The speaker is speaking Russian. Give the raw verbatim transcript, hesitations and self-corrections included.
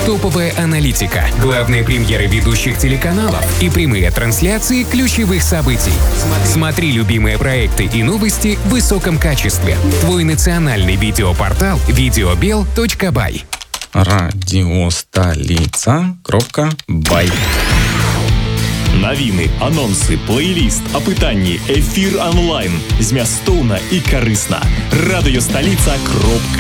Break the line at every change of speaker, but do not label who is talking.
топовая аналитика, главные премьеры ведущих телеканалов и прямые трансляции ключевых событий. Смотри любимые проекты и новости в высоком качестве. Твой национальный видеопортал видеобел точка бай.
Радіостолиця крапка бай.
Навіны, анонсы, плейліст, апытанні, эфір онлайн. Змястоўна і карысна. Радыёсталіца кропка.